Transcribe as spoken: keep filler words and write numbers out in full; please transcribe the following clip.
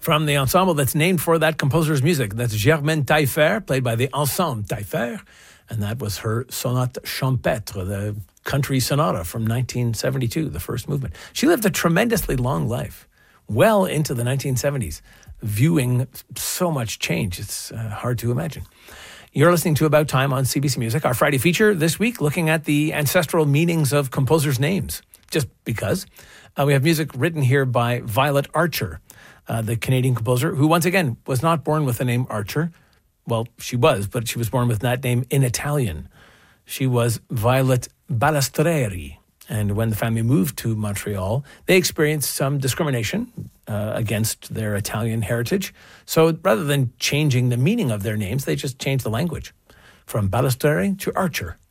from the ensemble that's named for that composer's music. That's Germaine Taillefer, played by the Ensemble Taillefer, and that was her Sonate Champêtre, the country sonata from nineteen seventy-two, the first movement. She lived a tremendously long life, well into the nineteen seventies, viewing so much change. It's uh, hard to imagine. You're listening to About Time on C B C Music, our Friday feature this week, looking at the ancestral meanings of composers' names, just because. Uh, we have music written here by Violet Archer, uh, the Canadian composer, who once again was not born with the name Archer. Well, she was, but she was born with that name in Italian. She was Violet Balestreri. And when the family moved to Montreal, they experienced some discrimination uh, against their Italian heritage. So rather than changing the meaning of their names, they just changed the language from Balestreri to Archer.